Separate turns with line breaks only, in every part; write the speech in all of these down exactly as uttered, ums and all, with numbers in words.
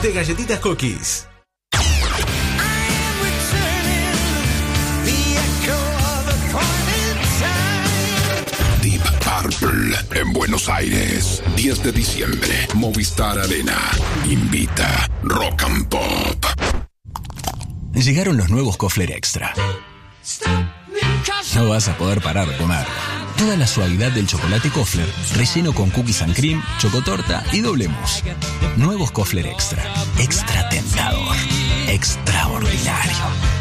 de Galletitas Cookies.
Deep Purple en Buenos Aires, diez de diciembre, Movistar Arena invita Rock and Pop.
Llegaron los nuevos Kofler Extra. No vas a poder parar de comer. Toda la suavidad del chocolate Kofler, relleno con cookies and cream, chocotorta y doble mousse. Nuevos Kofler Extra. Extra tentador. Extraordinario.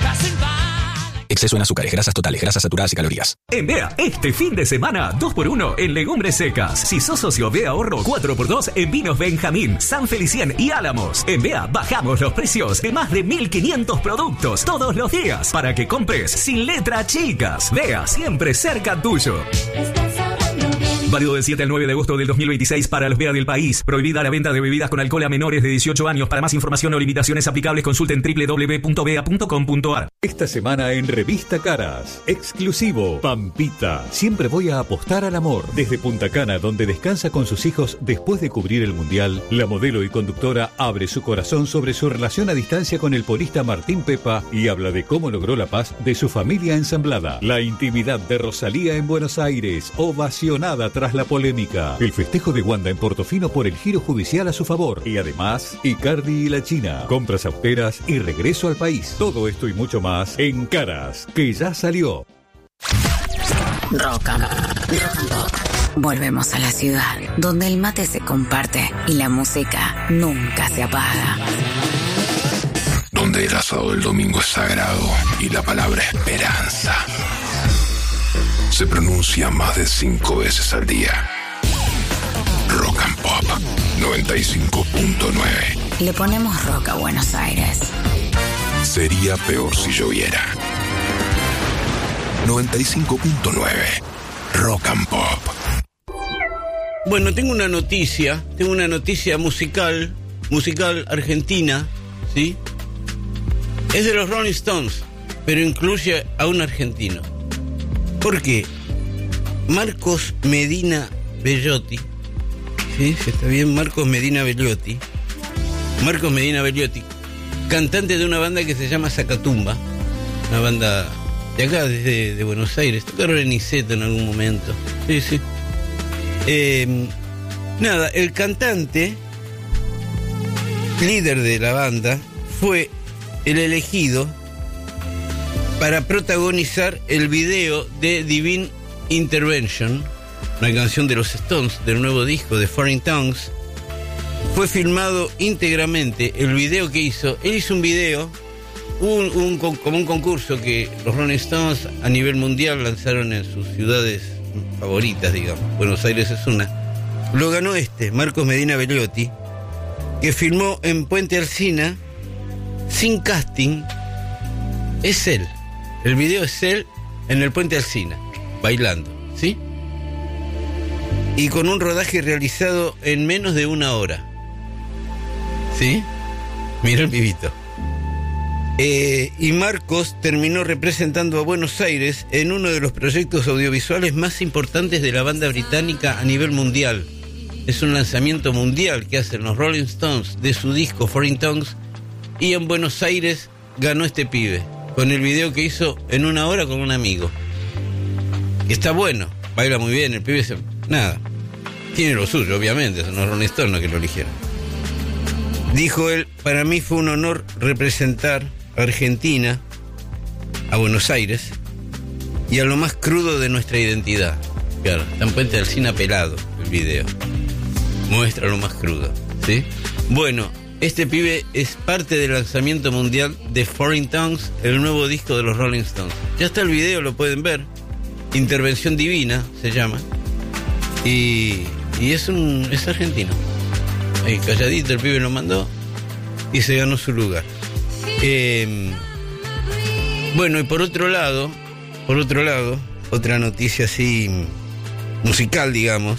Exceso en azúcares, grasas totales, grasas saturadas y calorías.
En Bea, este fin de semana, dos por uno en legumbres secas. Si sos socio Bea Ahorro, cuatro por dos en vinos Benjamín, San Feliciano y Álamos. En Bea bajamos los precios de más de mil quinientos productos todos los días para que compres sin letra chicas. Bea, siempre cerca tuyo. Válido del siete al nueve de agosto del dos mil veintiséis para los Bea del país. Prohibida la venta de bebidas con alcohol a menores de dieciocho años. Para más información o limitaciones aplicables, consulten doble u doble u doble u punto bea punto com punto a r.
Esta semana en Revista Caras, exclusivo, Pampita. Siempre voy a apostar al amor. Desde Punta Cana, donde descansa con sus hijos después de cubrir el Mundial, la modelo y conductora abre su corazón sobre su relación a distancia con el porista Martín Pepa y habla de cómo logró la paz de su familia ensamblada. La intimidad de Rosalía en Buenos Aires, ovacionada tras la polémica. El festejo de Wanda en Portofino por el giro judicial a su favor. Y además, Icardi y la China. Compras austeras y regreso al país. Todo esto y mucho más en Caras, que ya salió.
Rock and Pop. Volvemos a la ciudad, donde el mate se comparte y la música nunca se apaga.
Donde el asado del domingo es sagrado y la palabra esperanza se pronuncia más de cinco veces al día. Rock and Pop noventa y cinco punto nueve.
Le ponemos rock a Buenos Aires.
Sería peor si lloviera. noventa y cinco punto nueve. Rock and Pop.
Bueno, tengo una noticia, tengo una noticia musical, musical argentina, ¿sí? Es de los Rolling Stones, pero incluye a un argentino. ¿Por qué? Marcos Medina Bellotti, ¿sí? ¿Sí está bien? Marcos Medina Bellotti. Marcos Medina Bellotti, cantante de una banda que se llama Zacatumba, una banda de acá, desde de Buenos Aires. Tocaron en Niceto en algún momento. Sí, sí. Eh, nada, el cantante, líder de la banda, fue el elegido para protagonizar el video de Divine Intervention, una canción de los Stones del nuevo disco de Foreign Tongues. Fue filmado íntegramente. El video que hizo, él hizo un video, un, un, como un concurso que los Rolling Stones a nivel mundial lanzaron en sus ciudades favoritas, digamos. Buenos Aires es una. Lo ganó este, Marcos Medina Bellotti, que filmó en Puente Alsina, sin casting. Es él. El video es él en el Puente Alsina, bailando, ¿sí? Y con un rodaje realizado en menos de una hora. ¿Sí? Mira el pibito. Eh, y Marcos terminó representando a Buenos Aires en uno de los proyectos audiovisuales más importantes de la banda británica a nivel mundial. Es un lanzamiento mundial que hacen los Rolling Stones de su disco Foreign Tongues, y en Buenos Aires ganó este pibe, con el video que hizo en una hora con un amigo. Está bueno, baila muy bien, el pibe se... nada, tiene lo suyo, obviamente, son los Rolling Stones los que lo eligieron. Dijo él: para mí fue un honor representar a Argentina, a Buenos Aires, y a lo más crudo de nuestra identidad. Claro, está en Puente Alsina pelado el video. Muestra lo más crudo, ¿sí? Bueno, este pibe es parte del lanzamiento mundial de Foreign Tongues, el nuevo disco de los Rolling Stones. Ya está el video, lo pueden ver. Intervención Divina se llama. Y, y es un es argentino. Ahí calladito el pibe lo mandó y se ganó su lugar. Eh, bueno, y por otro lado, por otro lado, otra noticia así musical, digamos,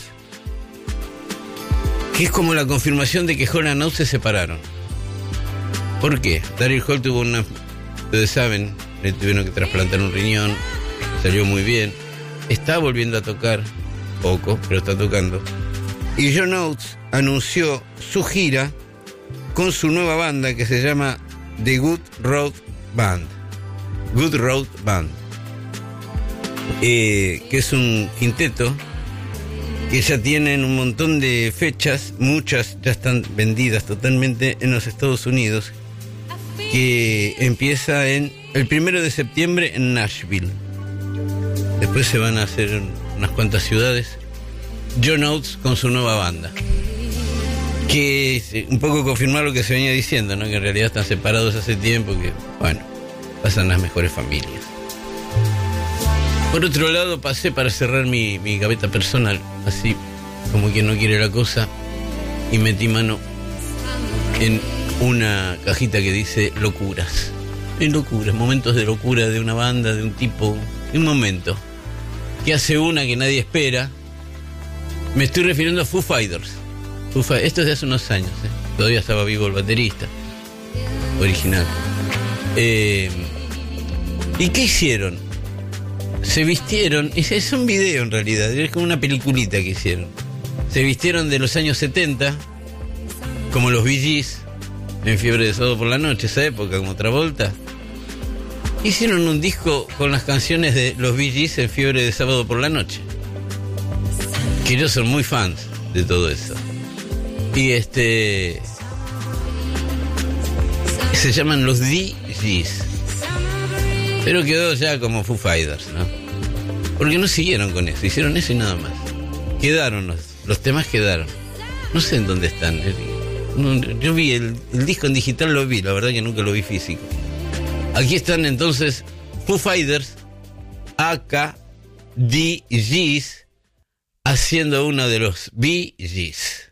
que es como la confirmación de que Hall and Oates se separaron. ¿Por qué? Daryl Hall tuvo una... Ustedes saben, le tuvieron que trasplantar un riñón, salió muy bien, está volviendo a tocar, poco, pero está tocando. Y John Oates anunció su gira con su nueva banda que se llama The Good Road Band. Good Road Band. Eh, que es un quinteto que ya tienen un montón de fechas, muchas ya están vendidas totalmente en los Estados Unidos, que empieza en el primero de septiembre en Nashville. Después se van a hacer unas cuantas ciudades. John Oates con su nueva banda, que es un poco confirmar lo que se venía diciendo, ¿no? Que en realidad están separados hace tiempo, que bueno, pasan las mejores familias. Por otro lado, pasé para cerrar mi, mi gaveta personal, así como quien no quiere la cosa, y metí mano en una cajita que dice locuras. En locuras, momentos de locura de una banda, de un tipo, de un momento, que hace una que nadie espera. Me estoy refiriendo a Foo Fighters. Foo Fighters. Esto es de hace unos años, ¿eh? Todavía estaba vivo el baterista original. Eh, ¿Y qué hicieron? Se vistieron, es un video en realidad, es como una peliculita que hicieron. Se vistieron de los años setenta, como los Bee Gees, en Fiebre de Sábado por la Noche, esa época, como Travolta. Hicieron un disco con las canciones de los Bee Gees en Fiebre de Sábado por la Noche. Que ellos son muy fans de todo eso. Y este... se llaman los Bee Gees. Pero quedó ya como Foo Fighters, ¿no? Porque no siguieron con eso, hicieron eso y nada más. Quedaron los, los temas quedaron. No sé en dónde están. Yo vi el, el disco en digital, lo vi, la verdad que nunca lo vi físico. Aquí están entonces Foo Fighters, aka Bee Gees, haciendo uno de los Bee Gees.